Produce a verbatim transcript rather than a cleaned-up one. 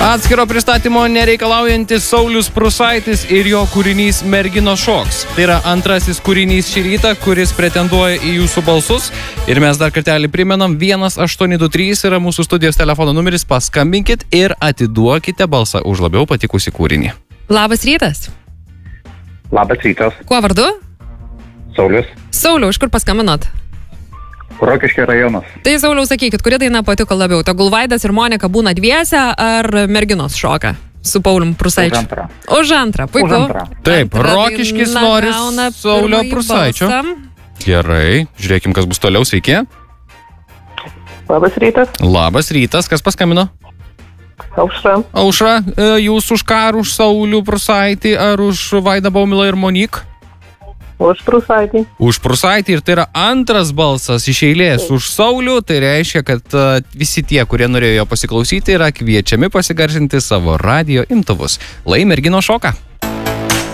Atskiro pristatymo nereikalaujantis Saulius Prūsaitis ir jo kūrinys Merginos šoks. Tai yra antrasis kūrinys šį rytą, kuris pretenduoja į jūsų balsus. Ir mes dar kartelį primenam, vienas aštuoni du trys yra mūsų studijos telefono numeris, paskambinkit ir atiduokite balsą už labiau patikusį kūrinį. Labas rytas. Labas rytas. Kuo vardu? Saulius. Sauliau, iš kur paskambinot? Rokiškio rajonas. Tai Sauliau, sakykit, kuri daina patiko labiau? Tegul Vaidas ir Monika būna dviese ar Merginos šoka su Paulium Prūsaičiu? Už antrą. Už antrą, puiku. Už antrą. Taip, Antra Rokiškis daina nori gauna Saulio pirmąjį Prūsaičio. balsą. Gerai, žiūrėkim, kas bus toliau. Sveiki. Labas rytas. Labas rytas, kas paskambino? Aušra. Aušra, e, jūs už ką, ar už Saulių Prūsaitį, ar už Vaidą Baumilą ir Monik? Už Prūsaitį. Už Prūsaitį, ir tai yra antras balsas iš eilės už Saulių. Tai reiškia, kad uh, visi tie, kurie norėjo jo pasiklausyti, yra kviečiami pasigarsinti savo radijo imtuvus. Lai Merginos šoka.